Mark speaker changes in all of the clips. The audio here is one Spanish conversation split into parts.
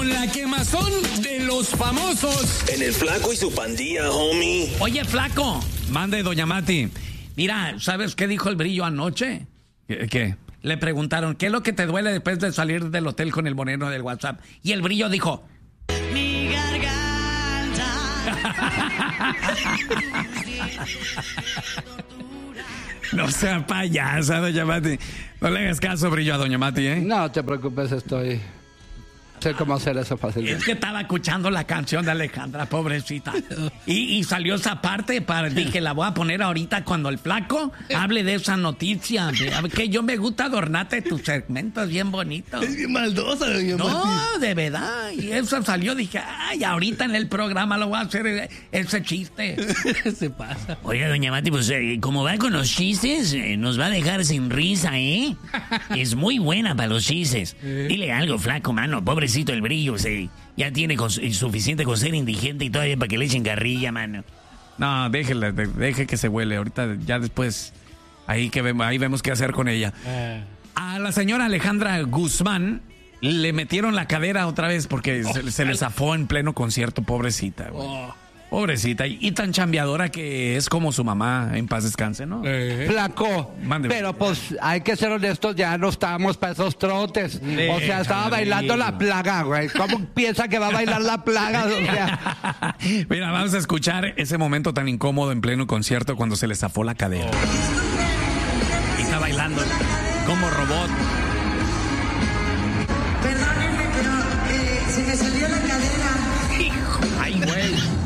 Speaker 1: con la quemazón de los famosos.
Speaker 2: En el Flaco y su pandilla, homie.
Speaker 3: Oye, Flaco. Mande, doña Mati. Mira, ¿sabes qué dijo el Brillo anoche?
Speaker 1: ¿Qué?
Speaker 3: Le preguntaron, ¿qué es lo que te duele después de salir del hotel con el moreno del WhatsApp? Y el Brillo dijo... Mi garganta.
Speaker 1: No sea payasa, doña Mati. No le hagas caso, Brillo, a doña Mati, ¿eh?
Speaker 4: No te preocupes, sé cómo hacer eso fácilmente.
Speaker 3: Es que estaba escuchando la canción de Alejandra, pobrecita. Y salió esa parte, dije, la voy a poner ahorita cuando el Flaco hable de esa noticia. Que yo me gusta adornarte tus segmentos bien bonitos.
Speaker 5: Es bien maldosa, doña Mati.
Speaker 3: No, de verdad. Y eso salió, dije, ay, ahorita en el programa lo voy a hacer ese chiste.
Speaker 5: Se pasa.
Speaker 6: Oiga, doña Mati, pues como va con los chistes, nos va a dejar sin risa, ¿eh? Es muy buena para los chistes. Dile algo, Flaco, mano, pobrecito el Brillo, ya tiene suficiente con ser indigente y todavía para que le echen carrilla, mano.
Speaker 1: No, deje que se huele. Ahorita, ya después, ahí vemos qué hacer con ella. A la señora Alejandra Guzmán le metieron la cadera otra vez porque se le zafó en pleno concierto, pobrecita, güey. Pobrecita, y tan chambeadora que es como su mamá, en paz descanse, ¿no?
Speaker 4: Flaco,
Speaker 1: Mándeme.
Speaker 4: pero pues hay que ser honestos, ya no estábamos para esos trotes. O sea, estaba bailando la plaga, güey. ¿Cómo piensa que va a bailar la plaga? O sea...
Speaker 1: Mira, vamos a escuchar ese momento tan incómodo en pleno concierto cuando se le zafó la cadera.
Speaker 3: Y está bailando como robot.
Speaker 7: Perdónenme, pero se me salió la cadera.
Speaker 3: Ay, güey.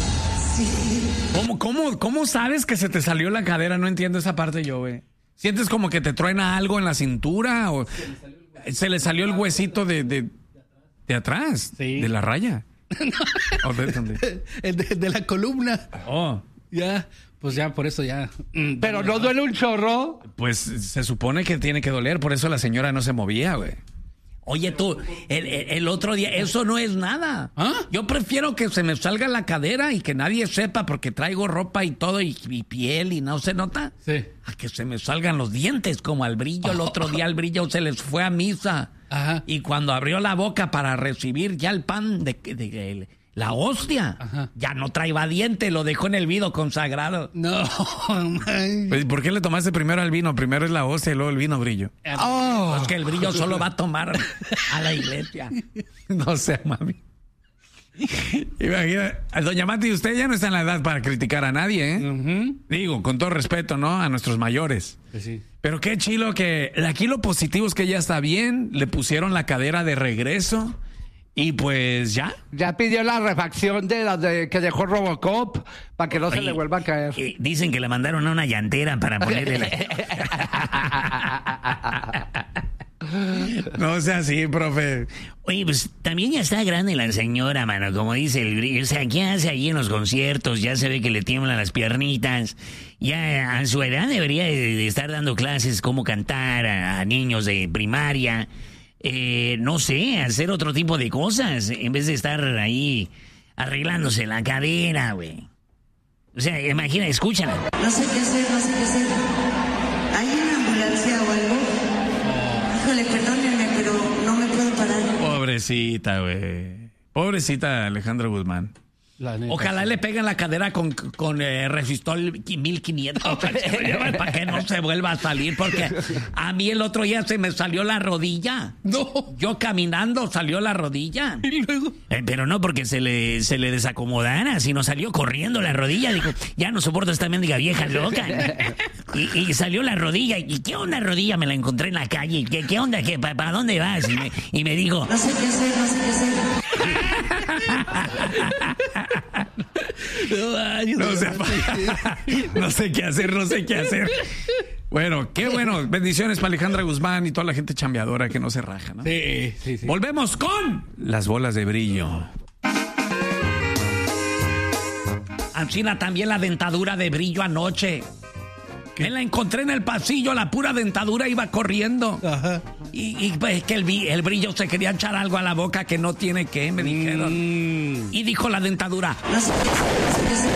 Speaker 1: ¿Cómo sabes que se te salió la cadera? No entiendo esa parte yo, güey. ¿Sientes como que te truena algo en la cintura? ¿O se le salió el huesito de atrás?
Speaker 5: Sí.
Speaker 1: ¿De la raya? ¿O de dónde?
Speaker 5: de la columna.
Speaker 1: Oh,
Speaker 5: Ya, pues ya, por eso ya.
Speaker 4: Pero no duele un chorro.
Speaker 1: pues se supone que tiene que doler, por eso la señora no se movía, güey.
Speaker 3: Oye, tú, el otro día, eso no es nada.
Speaker 5: ¿Ah?
Speaker 3: Yo prefiero que se me salga la cadera y que nadie sepa porque traigo ropa y todo y piel y no se nota.
Speaker 5: Sí.
Speaker 3: A que se me salgan los dientes como al Brillo. El otro día al Brillo se les fue a misa.
Speaker 5: Ajá.
Speaker 3: Y cuando abrió la boca para recibir ya el pan de la hostia,
Speaker 5: Ajá.
Speaker 3: ya no traía diente, lo dejó en el vino consagrado.
Speaker 5: No, man.
Speaker 1: Pues, ¿por qué le tomaste primero al vino? Primero es la hostia y luego el vino, Brillo.
Speaker 3: Pues que el Brillo solo va a tomar a la iglesia.
Speaker 1: No sé, mami. Imagina, doña Mati, usted ya no está en la edad para criticar a nadie, ¿eh? Digo, con todo respeto, ¿no? A nuestros mayores.
Speaker 5: Pues sí.
Speaker 1: Pero qué chilo que... Aquí lo positivo es que ya está bien, le pusieron la cadera de regreso y pues ya.
Speaker 4: Ya pidió la refacción de la que dejó Robocop para que no se
Speaker 6: Oye,
Speaker 4: le vuelva a caer.
Speaker 6: Dicen que le mandaron a una llantera para ponerle la...
Speaker 1: No sea así, profe.
Speaker 6: Oye, pues también ya está grande la señora, mano, como dice el Brillo. O sea, ¿qué hace allí en los conciertos? Ya se ve que le tiemblan las piernitas. Ya a su edad debería de estar dando clases cómo cantar a niños de primaria. No sé, hacer otro tipo de cosas en vez de estar ahí arreglándose la cadera, güey. O sea, imagina, escúchala.
Speaker 7: No sé qué hacer. ¿Hay una ambulancia o algo? Híjole, perdónenme, pero no me puedo parar.
Speaker 1: Pobrecita, güey. Pobrecita Alejandra Guzmán.
Speaker 5: La neta,
Speaker 3: Ojalá
Speaker 5: sí.
Speaker 3: le peguen la cadera con resistol 1500 para que no se vuelva a salir, porque a mí el otro día se me salió la rodilla.
Speaker 5: No.
Speaker 3: Yo caminando salió la rodilla.
Speaker 5: Y luego.
Speaker 6: Pero no porque se le desacomodara, sino salió corriendo la rodilla. Dijo, ya no soporto esta mendiga vieja loca. Y salió la rodilla. ¿Y qué onda rodilla? Me la encontré en la calle. ¿Qué onda? ¿Para dónde vas? Y me dijo...
Speaker 7: No sé qué hacer.
Speaker 1: No sé qué hacer. Bueno, qué bueno. Bendiciones para Alejandra Guzmán y toda la gente chambeadora que no se raja, ¿no?
Speaker 5: Sí.
Speaker 1: Volvemos con las bolas de brillo.
Speaker 3: Ancina también la dentadura de Brillo anoche. Me la encontré en el pasillo, la pura dentadura iba corriendo.
Speaker 5: Ajá.
Speaker 3: Y pues que el Brillo se quería echar algo a la boca que no tiene que, me dijeron. Y dijo la dentadura.
Speaker 7: No sé qué hacer.